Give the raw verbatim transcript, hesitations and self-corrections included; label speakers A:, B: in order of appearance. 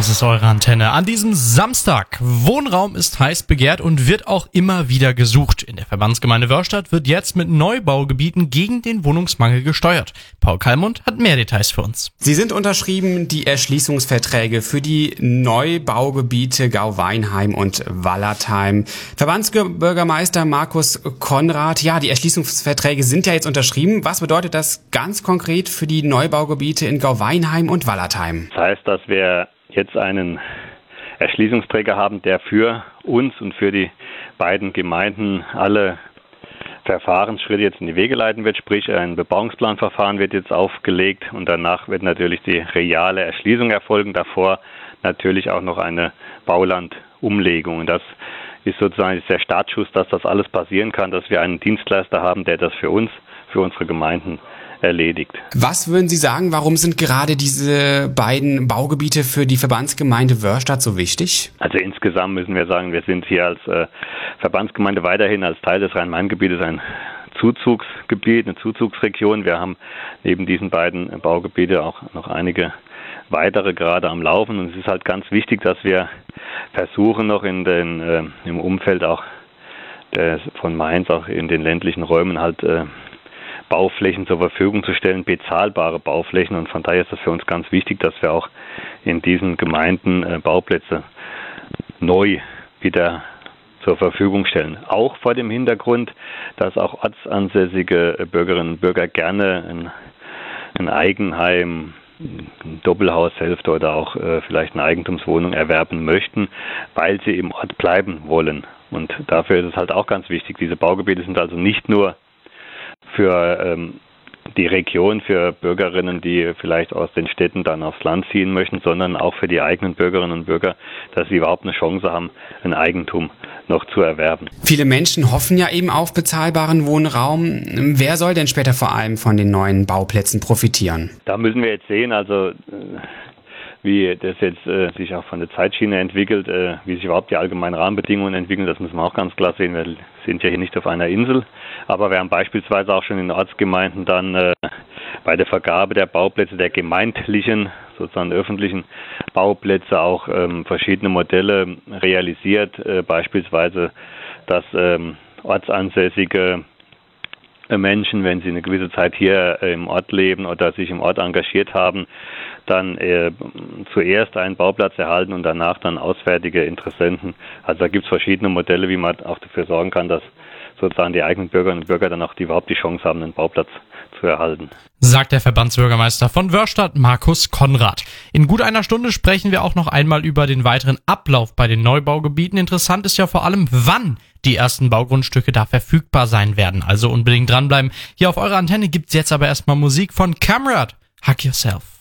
A: Das ist eure Antenne. An diesem Samstag. Wohnraum ist heiß begehrt und wird auch immer wieder gesucht. In der Verbandsgemeinde Wörrstadt wird jetzt mit Neubaugebieten gegen den Wohnungsmangel gesteuert. Paul Kallmund hat mehr Details für uns.
B: Sie sind unterschrieben, die Erschließungsverträge für die Neubaugebiete Gau-Weinheim und Wallertheim. Verbandsbürgermeister Markus Konrad, ja, die Erschließungsverträge sind ja jetzt unterschrieben. Was bedeutet das ganz konkret für die Neubaugebiete in Gau-Weinheim und Wallertheim?
C: Das heißt, dass wir jetzt einen Erschließungsträger haben, der für uns und für die beiden Gemeinden alle Verfahrensschritte jetzt in die Wege leiten wird, sprich ein Bebauungsplanverfahren wird jetzt aufgelegt und danach wird natürlich die reale Erschließung erfolgen, davor natürlich auch noch eine Baulandumlegung. Und das ist sozusagen der Startschuss, dass das alles passieren kann, dass wir einen Dienstleister haben, der das für uns, für unsere Gemeinden erledigt.
B: Was würden Sie sagen, warum sind gerade diese beiden Baugebiete für die Verbandsgemeinde Wörrstadt so wichtig?
C: Also insgesamt müssen wir sagen, wir sind hier als äh, Verbandsgemeinde weiterhin als Teil des Rhein-Main-Gebietes ein Zuzugsgebiet, eine Zuzugsregion. Wir haben neben diesen beiden Baugebieten auch noch einige weitere gerade am Laufen und es ist halt ganz wichtig, dass wir versuchen noch in den äh, im Umfeld auch der, von Mainz auch in den ländlichen Räumen halt äh, Bauflächen zur Verfügung zu stellen, bezahlbare Bauflächen. Und von daher ist es für uns ganz wichtig, dass wir auch in diesen Gemeinden äh, Bauplätze neu wieder zur Verfügung stellen. Auch vor dem Hintergrund, dass auch ortsansässige Bürgerinnen und Bürger gerne ein, ein Eigenheim, eine Doppelhaushälfte oder auch äh, vielleicht eine Eigentumswohnung erwerben möchten, weil sie im Ort bleiben wollen. Und dafür ist es halt auch ganz wichtig. Diese Baugebiete sind also nicht nur für ähm, die Region, für Bürgerinnen, die vielleicht aus den Städten dann aufs Land ziehen möchten, sondern auch für die eigenen Bürgerinnen und Bürger, dass sie überhaupt eine Chance haben, ein Eigentum noch zu erwerben.
B: Viele Menschen hoffen ja eben auf bezahlbaren Wohnraum. Wer soll denn später vor allem von den neuen Bauplätzen profitieren?
C: Da müssen wir jetzt sehen, also äh, wie das jetzt äh, sich auch von der Zeitschiene entwickelt, äh, wie sich überhaupt die allgemeinen Rahmenbedingungen entwickeln, das müssen wir auch ganz klar sehen. Wir sind ja hier nicht auf einer Insel, aber wir haben beispielsweise auch schon in Ortsgemeinden dann äh, bei der Vergabe der Bauplätze, der gemeindlichen, sozusagen öffentlichen Bauplätze auch ähm, verschiedene Modelle realisiert, äh, beispielsweise, dass ähm, ortsansässige Menschen, wenn sie eine gewisse Zeit hier äh, im Ort leben oder sich im Ort engagiert haben, dann äh, zuerst einen Bauplatz erhalten und danach dann auswärtige Interessenten. Also da gibt es verschiedene Modelle, wie man auch dafür sorgen kann, dass sozusagen die eigenen Bürgerinnen und Bürger dann auch die, überhaupt die Chance haben, einen Bauplatz zu erhalten.
A: Sagt der Verbandsbürgermeister von Wörrstadt, Markus Konrad. In gut einer Stunde sprechen wir auch noch einmal über den weiteren Ablauf bei den Neubaugebieten. Interessant ist ja vor allem, wann die ersten Baugrundstücke da verfügbar sein werden. Also unbedingt dranbleiben. Hier auf eurer Antenne gibt's jetzt aber erstmal Musik von Kamrat. Hug Yourself.